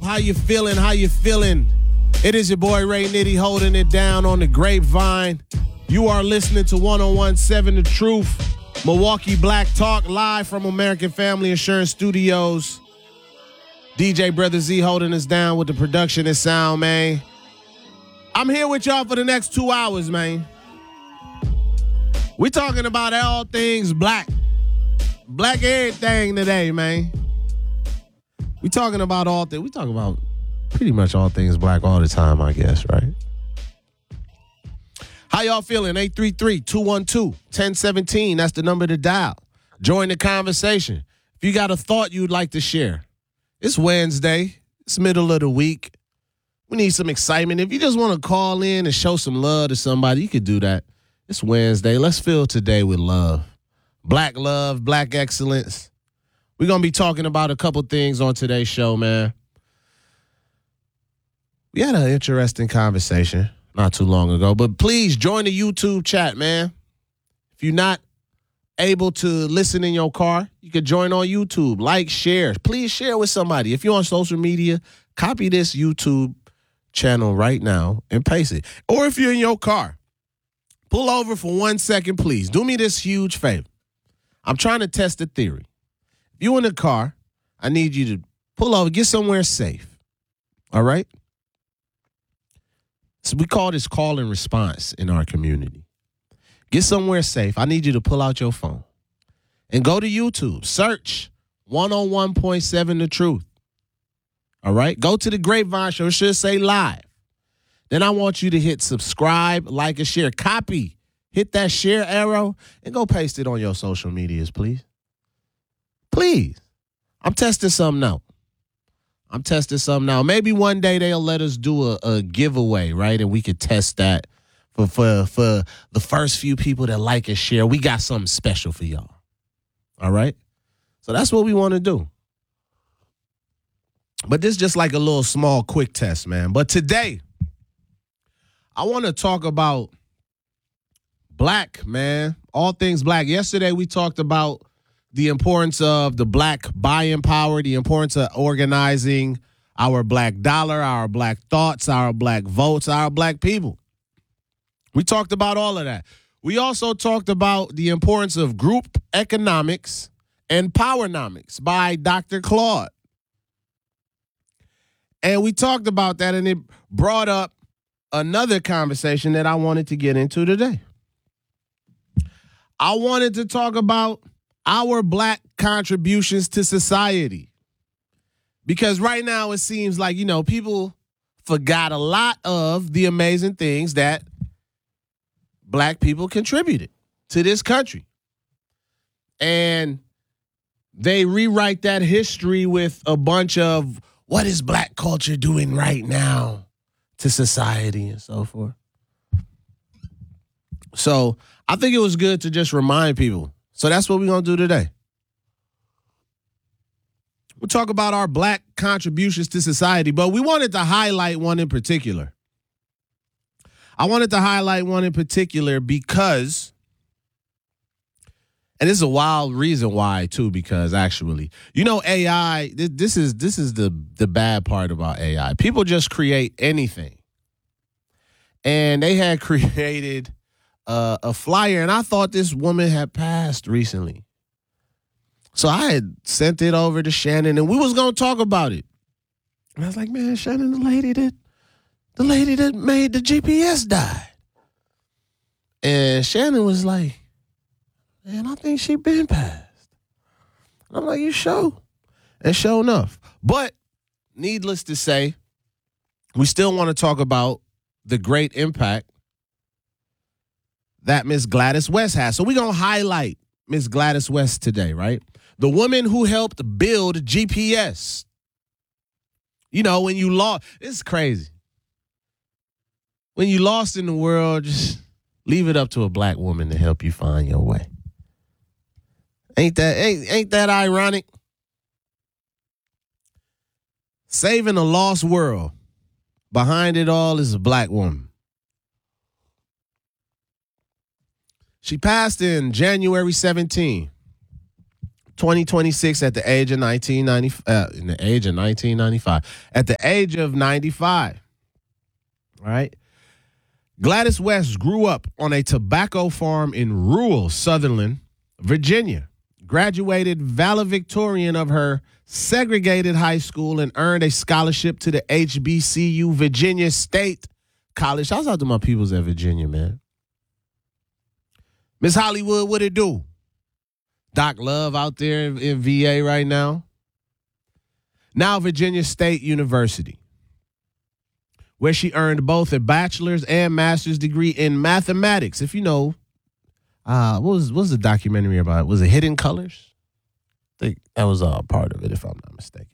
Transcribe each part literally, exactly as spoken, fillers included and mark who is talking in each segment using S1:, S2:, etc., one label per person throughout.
S1: How you feeling? How you feeling? It is your boy Ray Nitty holding it down on the grapevine. You are listening to one oh one point seven The Truth, Milwaukee Black Talk, live from American Family Insurance Studios. D J Brother Z holding us down with the production and sound, man. I'm here with y'all for the next two hours, man. We talking about all things black. Black everything today, man. We talking about all things. We talking about pretty much all things black all the time, I guess, right? How y'all feeling? eight three three, two one two, one oh one seven. That's the number to dial. Join the conversation. If you got a thought you'd like to share, it's Wednesday. It's middle of the week. We need some excitement. If you just want to call in and show some love to somebody, you could do that. It's Wednesday. Let's fill today with love. Black love, black excellence. We're going to be talking about a couple things on today's show, man. We had an interesting conversation not too long ago, but please join the YouTube chat, man. If you're not able to listen in your car, you can join on YouTube. Like, share. Please share with somebody. If you're on social media, copy this YouTube channel right now and paste it. Or if you're in your car, pull over for one second, please. Do me this huge favor. I'm trying to test the theory. If you're in the car, I need you to pull over, get somewhere safe. All right? So we call this call and response in our community. Get somewhere safe. I need you to pull out your phone and go to YouTube. Search one oh one point seven The Truth. All right? Go to the Grapevine Show. It should say live. Then I want you to hit subscribe, like, and share. Copy. Hit that share arrow and go paste it on your social medias, please. Please. I'm testing something out. I'm testing something out. Maybe one day they'll let us do a, a giveaway, right? And we could test that for, for, for the first few people that like and share. We got something special for y'all. All right? So that's what we want to do. But this is just like a little small quick test, man. But today, I want to talk about black, man. All things black. Yesterday, we talked about the importance of the black buying power, the importance of organizing our black dollar, our black thoughts, our black votes, our black people. We talked about all of that. We also talked about the importance of group economics and powernomics by Doctor Claude. And we talked about that, and it brought up another conversation that I wanted to get into today. I wanted to talk about our black contributions to society. Because right now it seems like, you know, people forgot a lot of the amazing things that black people contributed to this country. And they rewrite that history with a bunch of what is black culture doing right now to society and so forth. So I think it was good to just remind people. So that's what we're going to do today. We'll talk about our black contributions to society, but we wanted to highlight one in particular. I wanted to highlight one in particular because, and this is a wild reason why too, because actually, you know, A I, this is this is the, the bad part about A I. People just create anything. And they had created Uh, a flyer, and I thought this woman had passed recently. So I had sent it over to Shannon, and we was going to talk about it. And I was like, man, Shannon, the lady that, the lady that made the G P S died. And Shannon was like, man, I think she been passed. And I'm like, you sure? And sure enough. But needless to say, we still want to talk about the great impact that Miss Gladys West has. So we're going to highlight Miss Gladys West today, right? The woman who helped build G P S. You know, when you lost, it's crazy. When you lost in the world, just leave it up to a black woman to help you find your way. Ain't that, ain't, ain't that ironic? Saving a lost world. Behind it all is a black woman. She passed in January seventeenth, twenty twenty-six at the age of nineteen ninety, uh, in the age of nineteen ninety-five, at the age of ninety-five. All right. Gladys West grew up on a tobacco farm in rural Sutherland, Virginia, graduated valedictorian of her segregated high school, and earned a scholarship to the H B C U Virginia State College. Shouts out to my peoples at Virginia, man. Miss Hollywood, what it do? Doc Love out there in, in V A right now. Now Virginia State University, where she earned both a bachelor's and master's degree in mathematics. If you know, uh, what was what was the documentary about? Was it Hidden Colors? I think that was a part of it, if I'm not mistaken.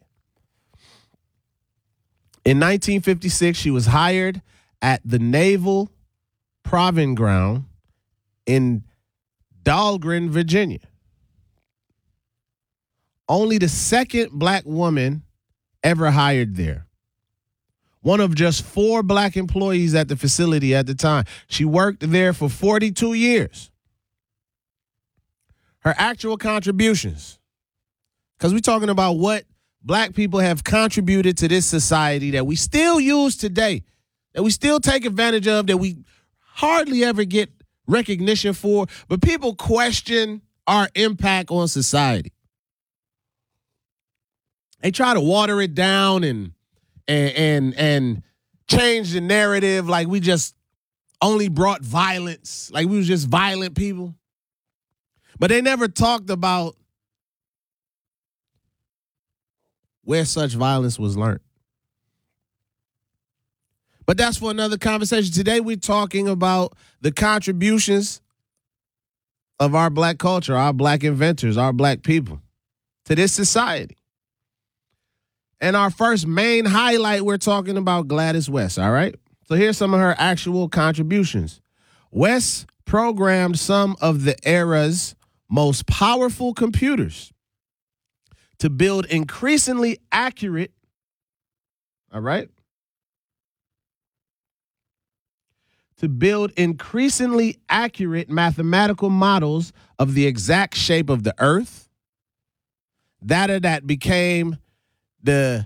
S1: In nineteen fifty-six, she was hired at the Naval Proving Ground in Dahlgren, Virginia. Only the second black woman ever hired there. One of just four black employees at the facility at the time. She worked there for forty-two years. Her actual contributions, because we're talking about what black people have contributed to this society that we still use today, that we still take advantage of, that we hardly ever get recognition for, but people question our impact on society. They try to water it down and and and and change the narrative like we just only brought violence, like we was just violent people. But they never talked about where such violence was learned. But that's for another conversation. Today we're talking about the contributions of our black culture, our black inventors, our black people to this society. And our first main highlight, we're talking about Gladys West, all right? So here's some of her actual contributions. West programmed some of the era's most powerful computers to build increasingly accurate, all right? To build increasingly accurate mathematical models of the exact shape of the earth, data that became the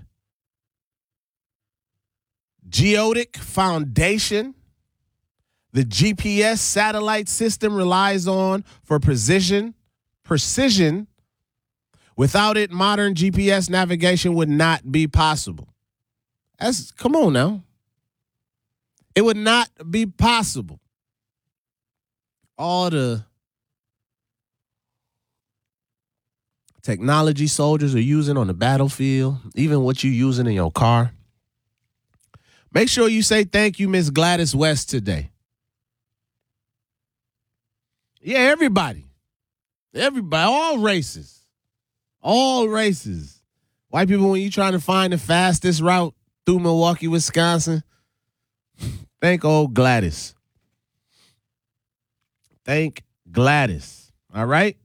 S1: geodetic foundation the G P S satellite system relies on for precision, precision. Without it, modern G P S navigation would not be possible. That's, come on now. It would not be possible. All the technology soldiers are using on the battlefield, even what you're using in your car. Make sure you say thank you, Miss Gladys West, today. Yeah, everybody. Everybody, all races. All races. White people, when you're trying to find the fastest route through Milwaukee, Wisconsin, thank old Gladys. Thank Gladys. All right?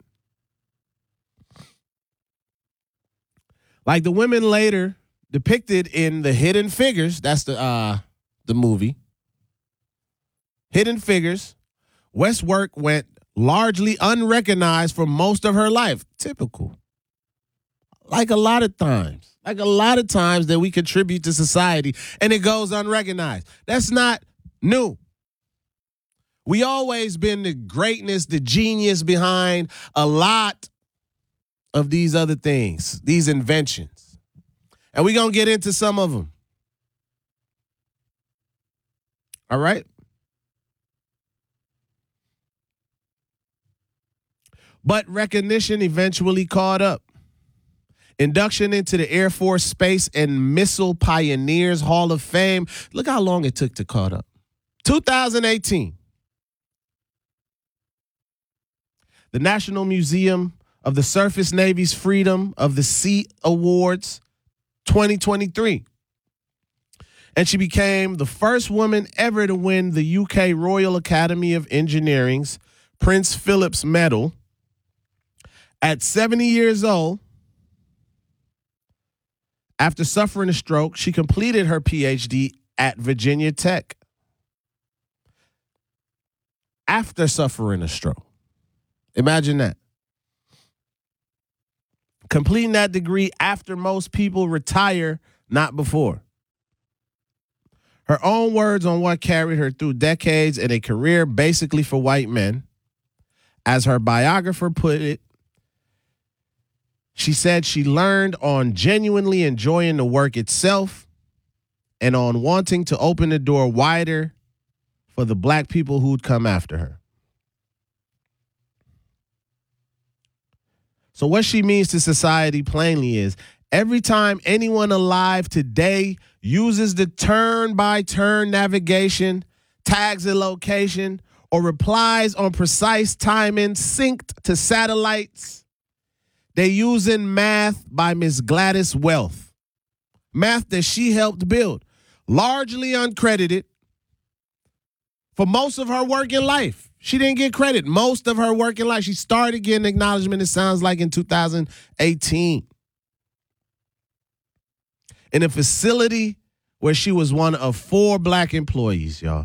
S1: Like the women later depicted in the Hidden Figures, that's the uh, the movie. Hidden Figures, West's work went largely unrecognized for most of her life. Typical. Like a lot of times. Like a lot of times that we contribute to society and it goes unrecognized. That's not new. We always been the greatness, the genius behind a lot of these other things, these inventions. And we're going to get into some of them. All right? But recognition eventually caught up. Induction into the Air Force Space and Missile Pioneers Hall of Fame. Look how long it took to caught up. two thousand eighteen. The National Museum of the Surface Navy's Freedom of the Sea Awards twenty twenty-three. And she became the first woman ever to win the U K Royal Academy of Engineering's Prince Philip's Medal. At seventy years old, after suffering a stroke, she completed her P H D at Virginia Tech. After suffering a stroke. Imagine that. completing that degree after most people retire, not before. Her own words on what carried her through decades in a career basically for white men. As her biographer put it, she said she learned on genuinely enjoying the work itself and on wanting to open the door wider for the black people who'd come after her. So what she means to society plainly is every time anyone alive today uses the turn-by-turn navigation, tags a location, or replies on precise timing synced to satellites, they using math by Miss Gladys Wealth. Math that she helped build, largely uncredited for most of her working life. She didn't get credit most of her working life. She started getting acknowledgement, it sounds like, in two thousand eighteen. In a facility where she was one of four black employees, y'all.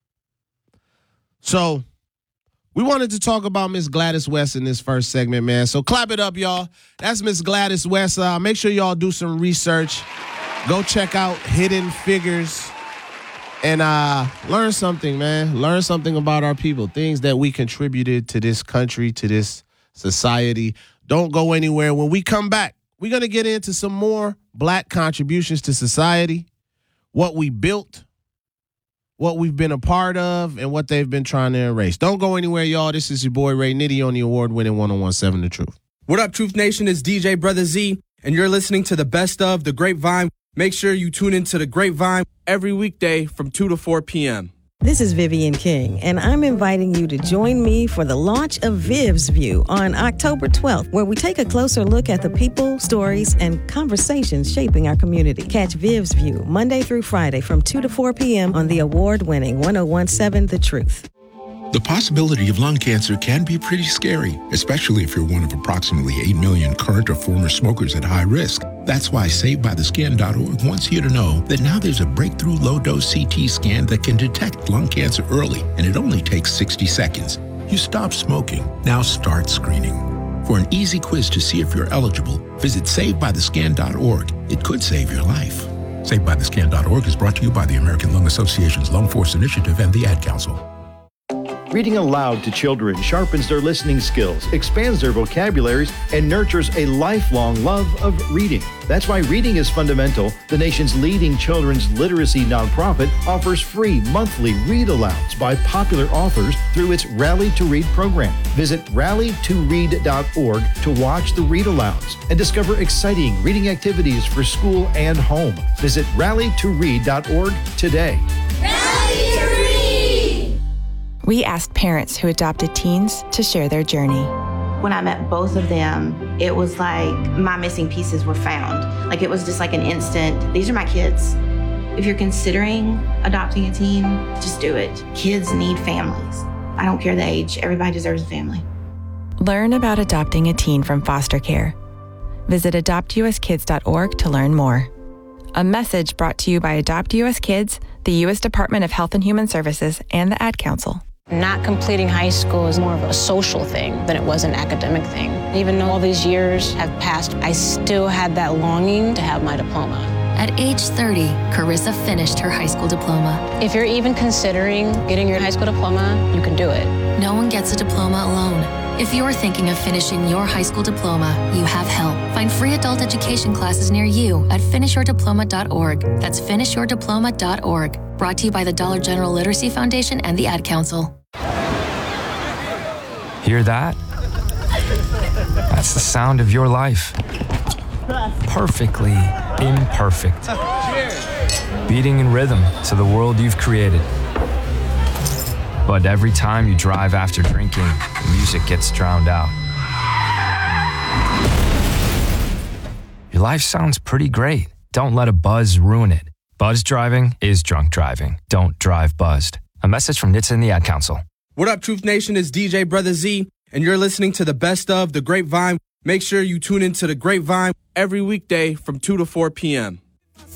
S1: So we wanted to talk about Miss Gladys West in this first segment, man. So clap it up, y'all. That's Miss Gladys West. Uh, make sure y'all do some research. Go check out Hidden Figures and uh, learn something, man. Learn something about our people, things that we contributed to this country, to this society. Don't go anywhere. When we come back, we're going to get into some more black contributions to society, what we built, what we've been a part of, and what they've been trying to erase. Don't go anywhere, y'all. This is your boy Ray Nitty on the award-winning one oh one point seven The Truth.
S2: What up, Truth Nation? It's D J Brother Z, and you're listening to the best of The Grapevine. Make sure you tune into The Grapevine every weekday from two to four p.m.
S3: This is Vivian King, and I'm inviting you to join me for the launch of Viv's View on October twelfth, where we take a closer look at the people, stories, and conversations shaping our community. Catch Viv's View Monday through Friday from two to four p.m. on the award-winning one oh one point seven The Truth.
S4: The possibility of lung cancer can be pretty scary, especially if you're one of approximately eight million current or former smokers at high risk. That's why Saved By The Skin dot org wants you to know that now there's a breakthrough low-dose C T scan that can detect lung cancer early, and it only takes sixty seconds. You stop smoking. Now start screening. For an easy quiz to see if you're eligible, visit Saved By The Skin dot org. It could save your life. Saved By The Skin dot org is brought to you by the American Lung Association's Lung Force Initiative and the Ad Council.
S5: Reading aloud to children sharpens their listening skills, expands their vocabularies, and nurtures a lifelong love of reading. That's why Reading is Fundamental, the nation's leading children's literacy nonprofit, offers free monthly read-alouds by popular authors through its Rally to Read program. Visit rally to read dot org to watch the read-alouds and discover exciting reading activities for school and home. Visit rally to read dot org today.
S6: Rally to Read!
S7: We asked parents who adopted teens to share their journey.
S8: When I met both of them, it was like my missing pieces were found. Like it was just like an instant, these are my kids. If you're considering adopting a teen, just do it. Kids need families. I don't care the age, everybody deserves a family.
S7: Learn about adopting a teen from foster care. Visit adopt u s kids dot org to learn more. A message brought to you by Adopt U S Kids, the U S Department of Health and Human Services, and the Ad Council.
S9: Not completing high school is more of a social thing than it was an academic thing. Even though all these years have passed, I still had that longing to have my diploma.
S10: At age thirty, Carissa finished her high school diploma.
S9: If you're even considering getting your high school diploma, you can do it.
S10: No one gets a diploma alone. If you're thinking of finishing your high school diploma, you have help. Find free adult education classes near you at finish your diploma dot org. That's finish your diploma dot org. Brought to you by the Dollar General Literacy Foundation and the Ad Council.
S11: Hear that? That's the sound of your life. Perfectly imperfect. Beating in rhythm to the world you've created. But every time you drive after drinking, the music gets drowned out. Your life sounds pretty great. Don't let a buzz ruin it. Buzz driving is drunk driving. Don't drive buzzed. A message from N H T S A and the Ad Council.
S2: What up, Truth Nation? It's D J Brother Z, and you're listening to the best of The Grapevine. Make sure you tune into The Grapevine every weekday from two to four p.m.